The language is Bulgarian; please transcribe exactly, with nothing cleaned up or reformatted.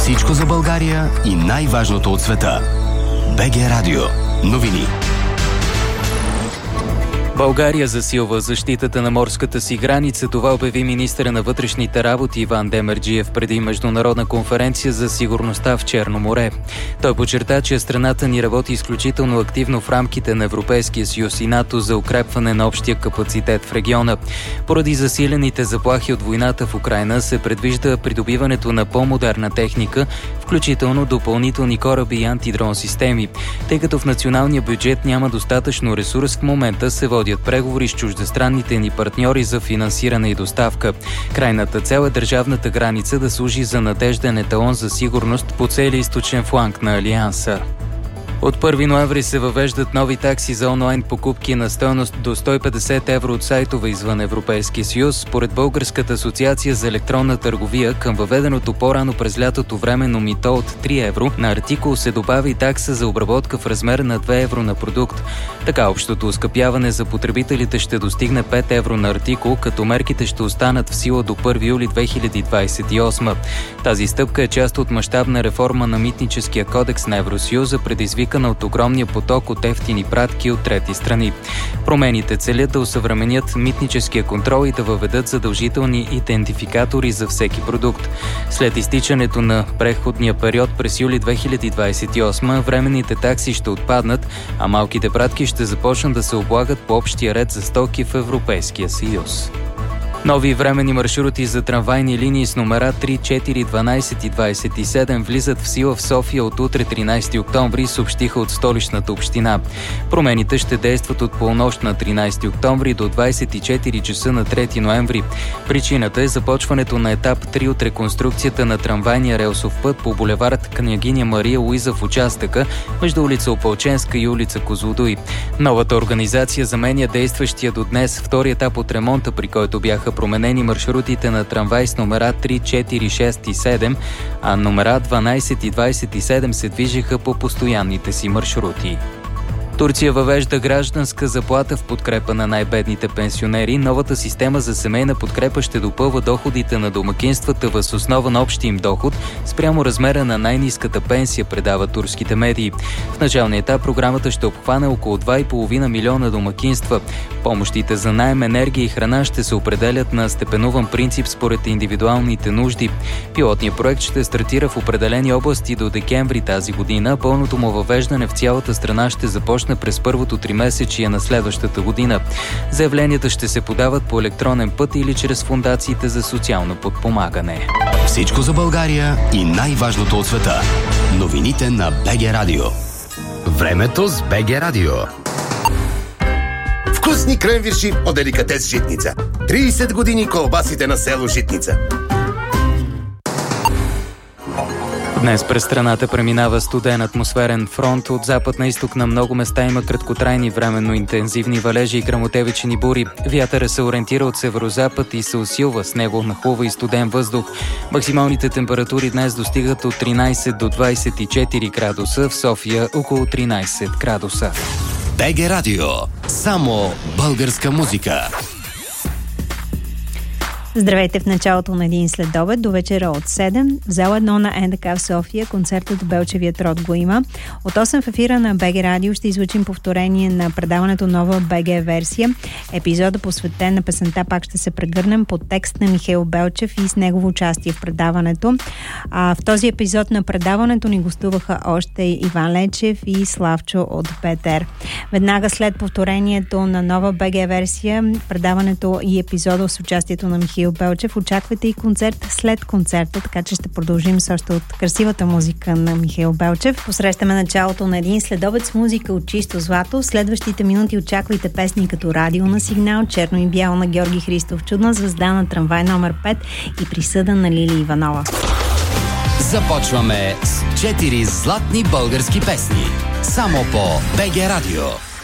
Всичко за България и най-важното от света. БГ Радио. Новини. България засилва защитата на морската си граница. Това обяви министъра на вътрешните работи Иван Демерджиев преди международна конференция за сигурността в Черно море. Той подчерта, че страната ни работи изключително активно в рамките на Европейския съюз и НАТО за укрепване на общия капацитет в региона. Поради засилените заплахи от войната в Украйна се предвижда придобиването на по-модерна техника, включително допълнителни кораби и антидрон системи. Тъй като в националния бюджет няма достатъчно ресурс, в момента се води преговори с чуждестранните ни партньори за финансиране и доставка. Крайната цел е държавната граница да служи за надежден еталон за сигурност по целия източен фланг на Алианса. От първи ноември се въвеждат нови такси за онлайн покупки на стойност до сто и петдесет евро от сайтове извън Европейския съюз. Според Българската асоциация за електронна търговия, към въведеното по-рано през лятото временно мито от три евро на артикул се добави такса за обработка в размер на две евро на продукт. Така общото оскъпяване за потребителите ще достигне пет евро на артикул, като мерките ще останат в сила до първи юли две хиляди двадесет и осма. Тази стъпка е част от мащабна реформа на митническия кодекс на Евросъюза, предизвикана от огромния поток от евтини пратки от трети страни. Промените целят да осъвременят митническия контрол и да въведат задължителни идентификатори за всеки продукт. След изтичането на преходния период през юли две хиляди двадесет и осма, временните такси ще отпаднат, а малките пратки ще започнат да се облагат по общия ред за стоки в Европейския съюз. Нови временни маршрути за трамвайни линии с номера три, четири, дванадесет и двадесет и седем влизат в сила в София от утре тринадесети октомври, съобщиха от столичната община. Промените ще действат от полунощ на тринадесети октомври до двадесет и четири часа на трети ноември. Причината е започването на етап три от реконструкцията на трамвайния релсов път по булевард Княгиня Мария Луиза в участъка между улица Опалченска и улица Козлодуй. Новата организация заменя действащия до днес втори етап от ремонта, при който бяха променени маршрутите на трамвай с номера три, четири, шест и седем, а номера дванадесет и двадесет и седем се движиха по постоянните си маршрути. Турция въвежда гражданска заплата в подкрепа на най-бедните пенсионери. Новата система за семейна подкрепа ще допълва доходите на домакинствата въз основа на общия им доход спрямо размера на най-ниската пенсия, предава турските медии. В началния етап програмата ще обхване около два и половина милиона домакинства. Помощите за наем, енергия и храна ще се определят на степенуван принцип според индивидуалните нужди. Пилотният проект ще стартира в определени области до декември тази година. Пълното му въвеждане в цялата страна ще започне през първото тримесечие на следващата година. Заявленията ще се подават по електронен път или чрез фондациите за социално подпомагане. Всичко за България и най-важното от света. Новините на БГ Радио. Времето с БГ Радио. Вкусни кренвирши от деликатес Житница. тридесет години колбасите на село Житница. Днес през страната преминава студен атмосферен фронт. От запад на изток на много места има краткотрайни временно интензивни валежи и гръмотевични бури. Вятърът се ориентира от северозапад и се усилва, с него нахлува и студен въздух. Максималните температури днес достигат от тринадесет до двадесет и четири градуса, в София около тринадесет градуса. БГ Радио. Само българска музика. Здравейте в началото на един следобед до вечера от седем. В зала едно на НДК в София концертът Белчевият род го има. От осем в ефира на БГ Радио ще излучим повторение на предаването Нова БГ версия. Епизода, посветен на песента, пак ще се прегърнем под текст на Михаил Белчев и с негово участие в предаването. А, в този епизод на предаването ни гостуваха още Иван Лечев и Славчо от Петър. Веднага след повторението на Нова БГ версия, предаването и епизода с участието на Михаил Белчев, очаквайте и концерт след концерта, така че ще продължим с още от красивата музика на Михаил Белчев. Посрещаме началото на един следобед с музика от чисто злато. В следващите минути очаквайте песни като Радио на сигнал, Черно и бяло на Георги Христов, Чудна звезда на трамвай номер пет и Присъда на Лили Иванова. Започваме с четири златни български песни. Само по БГ Радио.